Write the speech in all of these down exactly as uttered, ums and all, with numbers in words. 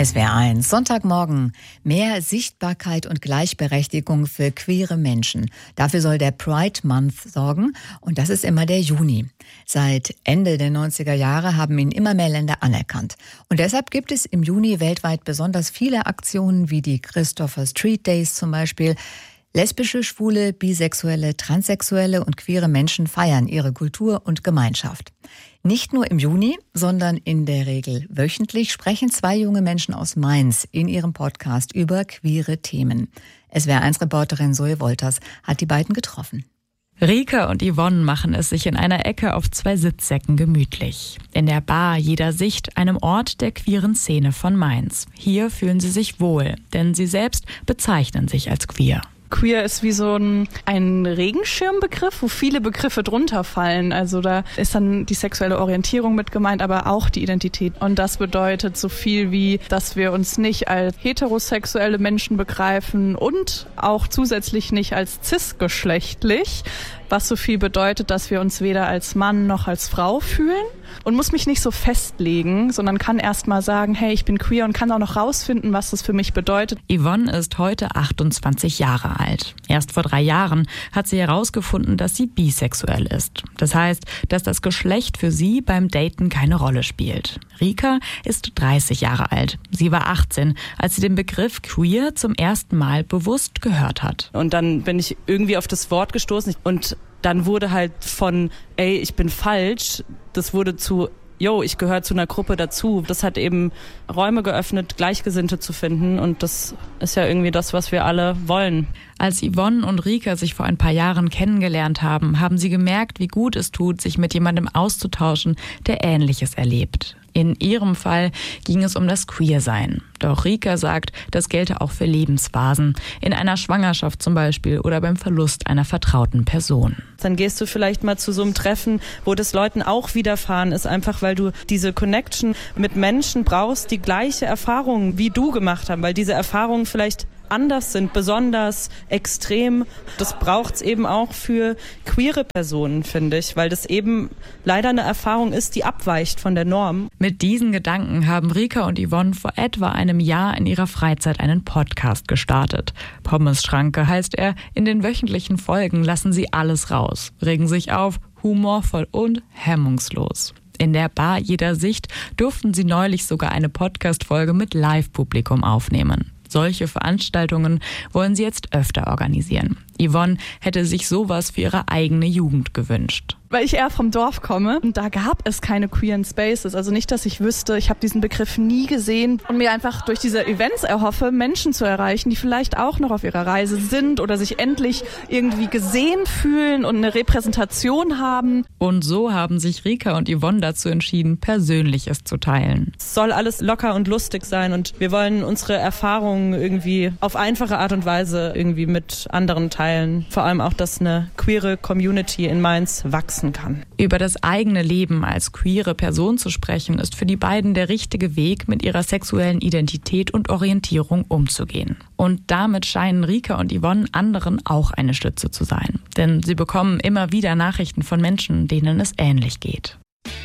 S W R eins, Sonntagmorgen. Mehr Sichtbarkeit und Gleichberechtigung für queere Menschen. Dafür soll der Pride Month sorgen und das ist immer der Juni. Seit Ende der neunziger Jahre haben ihn immer mehr Länder anerkannt. Und deshalb gibt es im Juni weltweit besonders viele Aktionen wie die Christopher Street Days zum Beispiel. Lesbische, schwule, bisexuelle, transsexuelle und queere Menschen feiern ihre Kultur und Gemeinschaft. Nicht nur im Juni, sondern in der Regel wöchentlich sprechen zwei junge Menschen aus Mainz in ihrem Podcast über queere Themen. S W R eins Reporterin Zoe Wolters hat die beiden getroffen. Rika und Yvonne machen es sich in einer Ecke auf zwei Sitzsäcken gemütlich. In der Bar Jeder Sicht, einem Ort der queeren Szene von Mainz. Hier fühlen sie sich wohl, denn sie selbst bezeichnen sich als queer. Queer ist wie so ein, ein Regenschirmbegriff, wo viele Begriffe drunter fallen. Also da ist dann die sexuelle Orientierung mit gemeint, aber auch die Identität. Und das bedeutet so viel wie, dass wir uns nicht als heterosexuelle Menschen begreifen und auch zusätzlich nicht als cisgeschlechtlich, was so viel bedeutet, dass wir uns weder als Mann noch als Frau fühlen und muss mich nicht so festlegen, sondern kann erst mal sagen, hey, ich bin queer und kann auch noch rausfinden, was das für mich bedeutet. Yvonne ist heute achtundzwanzig Jahre alt. Erst vor drei Jahren hat sie herausgefunden, dass sie bisexuell ist. Das heißt, dass das Geschlecht für sie beim Daten keine Rolle spielt. Rika ist dreißig Jahre alt. Sie war achtzehn, als sie den Begriff queer zum ersten Mal bewusst gehört hat. Und dann bin ich irgendwie auf das Wort gestoßen und dann wurde halt von, ey, ich bin falsch, das wurde zu, yo, ich gehöre zu einer Gruppe dazu. Das hat eben Räume geöffnet, Gleichgesinnte zu finden und das ist ja irgendwie das, was wir alle wollen. Als Yvonne und Rika sich vor ein paar Jahren kennengelernt haben, haben sie gemerkt, wie gut es tut, sich mit jemandem auszutauschen, der Ähnliches erlebt. In ihrem Fall ging es um das Queersein. Doch Rika sagt, das gelte auch für Lebensphasen. In einer Schwangerschaft zum Beispiel oder beim Verlust einer vertrauten Person. Dann gehst du vielleicht mal zu so einem Treffen, wo das Leuten auch widerfahren ist, einfach weil du diese Connection mit Menschen brauchst, die gleiche Erfahrungen wie du gemacht haben, weil diese Erfahrungen vielleicht anders sind, besonders extrem. Das braucht's eben auch für queere Personen, finde ich, weil das eben leider eine Erfahrung ist, die abweicht von der Norm. Mit diesen Gedanken haben Rika und Yvonne vor etwa einem Jahr in ihrer Freizeit einen Podcast gestartet. Pommes-Schranke heißt er. In den wöchentlichen Folgen lassen sie alles raus, regen sich auf, humorvoll und hemmungslos. In der Bar Jeder Sicht durften sie neulich sogar eine Podcast-Folge mit Live-Publikum aufnehmen. Solche Veranstaltungen wollen sie jetzt öfter organisieren. Yvonne hätte sich sowas für ihre eigene Jugend gewünscht. Weil ich eher vom Dorf komme und da gab es keine queeren Spaces. Also nicht, dass ich wüsste, ich habe diesen Begriff nie gesehen und mir einfach durch diese Events erhoffe, Menschen zu erreichen, die vielleicht auch noch auf ihrer Reise sind oder sich endlich irgendwie gesehen fühlen und eine Repräsentation haben. Und so haben sich Rika und Yvonne dazu entschieden, Persönliches zu teilen. Es soll alles locker und lustig sein und wir wollen unsere Erfahrungen irgendwie auf einfache Art und Weise irgendwie mit anderen teilen. Vor allem auch, dass eine queere Community in Mainz wachsen kann. Über das eigene Leben als queere Person zu sprechen, ist für die beiden der richtige Weg, mit ihrer sexuellen Identität und Orientierung umzugehen. Und damit scheinen Rika und Yvonne anderen auch eine Stütze zu sein. Denn sie bekommen immer wieder Nachrichten von Menschen, denen es ähnlich geht.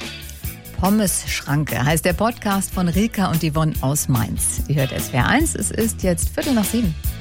Pommes-Schranke heißt der Podcast von Rika und Yvonne aus Mainz. Ihr hört S W R eins, es ist jetzt Viertel nach sieben.